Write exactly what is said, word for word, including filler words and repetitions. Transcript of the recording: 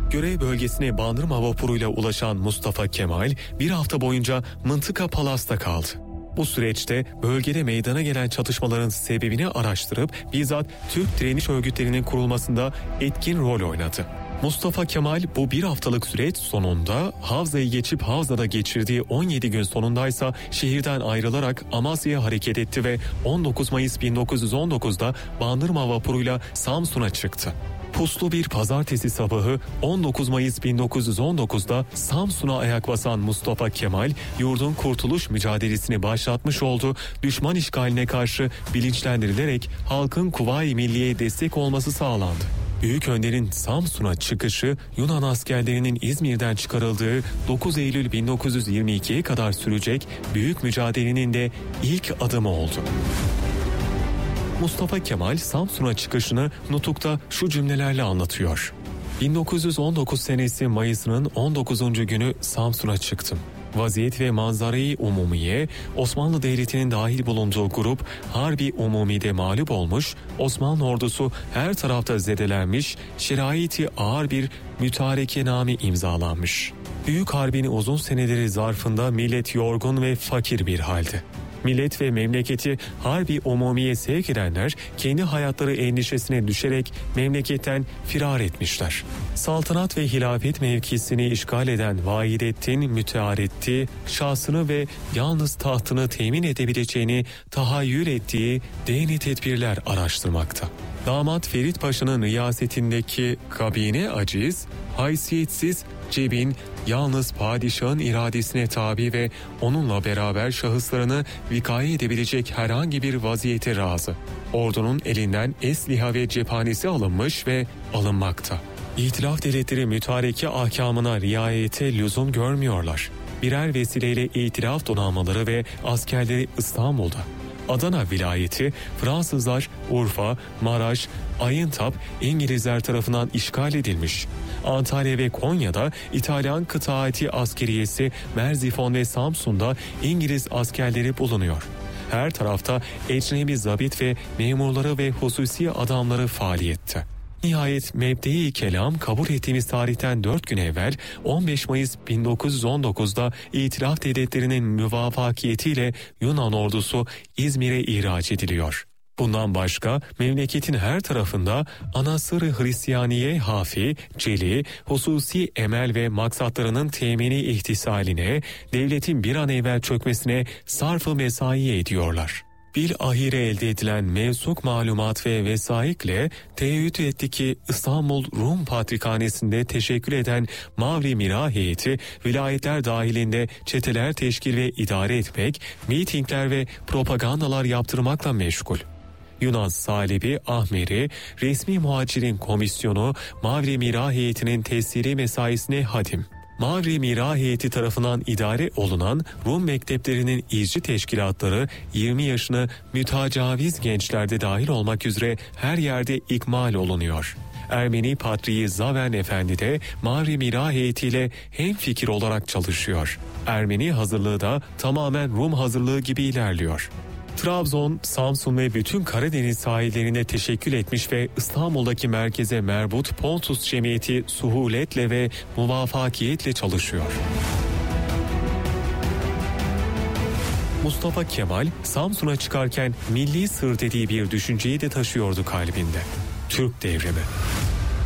Görev bölgesine Bandırma vapuruyla ulaşan Mustafa Kemal bir hafta boyunca Mıntıka Palas'ta kaldı. Bu süreçte bölgede meydana gelen çatışmaların sebebini araştırıp bizzat Türk direniş örgütlerinin kurulmasında etkin rol oynadı. Mustafa Kemal bu bir haftalık süreç sonunda Havza'yı geçip Havza'da geçirdiği on yedi gün sonundaysa şehirden ayrılarak Amasya'ya hareket etti ve on dokuz Mayıs bin dokuz yüz on dokuzda Bandırma vapuruyla Samsun'a çıktı. Puslu bir pazartesi sabahı on dokuz Mayıs bin dokuz yüz on dokuzda Samsun'a ayak basan Mustafa Kemal, yurdun kurtuluş mücadelesini başlatmış oldu, düşman işgaline karşı bilinçlendirilerek halkın Kuvayi Milliye'ye destek olması sağlandı. Büyük Önder'in Samsun'a çıkışı, Yunan askerlerinin İzmir'den çıkarıldığı dokuz Eylül bin dokuz yüz yirmi ikiye kadar sürecek büyük mücadelenin de ilk adımı oldu. Mustafa Kemal Samsun'a çıkışını Nutuk'ta şu cümlelerle anlatıyor. bin dokuz yüz on dokuz senesi Mayıs'ının on dokuzuncu günü Samsun'a çıktım. Vaziyet ve manzarayı umumiye, Osmanlı Devleti'nin dahil bulunduğu grup Harbi Umumi'de mağlup olmuş, Osmanlı ordusu her tarafta zedelenmiş, şeraiti ağır bir mütarekename imzalanmış. Büyük Harbi'nin uzun seneleri zarfında millet yorgun ve fakir bir halde. Millet ve memleketi Harbi Umumi'ye sevk edenler kendi hayatları endişesine düşerek memleketten firar etmişler. Saltanat ve hilafet mevkisini işgal eden Vahidettin Mütearetti, şahsını ve yalnız tahtını temin edebileceğini tahayyül ettiği dini tedbirler araştırmakta. Damat Ferit Paşa'nın riyasetindeki kabine aciz, haysiyetsiz, cebin, yalnız padişahın iradesine tabi ve onunla beraber şahıslarını vikaye edebilecek herhangi bir vaziyete razı. Ordunun elinden esliha ve cephanesi alınmış ve alınmakta. İtilaf devletleri mütareke ahkamına riayete lüzum görmüyorlar. Birer vesileyle itilaf donanmaları ve askerleri İstanbul'da. Adana vilayeti Fransızlar, Urfa, Maraş, Ayıntap İngilizler tarafından işgal edilmiş. Antalya ve Konya'da İtalyan kıtaati askeriyesi, Merzifon ve Samsun'da İngiliz askerleri bulunuyor. Her tarafta ecnebi zabit ve memurları ve hususi adamları faaliyette. Nihayet mebde-i kelam kabul ettiğimiz tarihten dört gün evvel on beş Mayıs bin dokuz yüz on dokuzda İtilaf devletlerinin müvafakiyetiyle Yunan ordusu İzmir'e ihraç ediliyor. Bundan başka memleketin her tarafında Anasır-ı Hristiyaniye hafi, celi, hususi emel ve maksatlarının temini ihtisaline, devletin bir an evvel çökmesine sarf-ı mesai ediyorlar. Bilahire elde edilen mevsuk malumat ve vesaikle teğhüt etti ki İstanbul Rum Patrikhanesi'nde teşekkül eden Mavri Mira heyeti vilayetler dahilinde çeteler teşkil ve idare etmek, mitingler ve propagandalar yaptırmakla meşgul. Yunan Salibi Ahmeri, resmi muhacirin komisyonu Mavri Mira heyetinin tesiri mesaisine hadim. Mavri Mira heyeti tarafından idare olunan Rum mekteplerinin izci teşkilatları yirmi yaşını mütecaviz gençlerde dahil olmak üzere her yerde ikmal olunuyor. Ermeni Patriği Zaven Efendi de Mavri Mira heyetiyle hemfikir olarak çalışıyor. Ermeni hazırlığı da tamamen Rum hazırlığı gibi ilerliyor. Trabzon, Samsun ve bütün Karadeniz sahillerine teşekkül etmiş ve İstanbul'daki merkeze merbut Pontus Cemiyeti suhuletle ve muvafakiyetle çalışıyor. Mustafa Kemal, Samsun'a çıkarken milli sır dediği bir düşünceyi de taşıyordu kalbinde. Türk devrimi.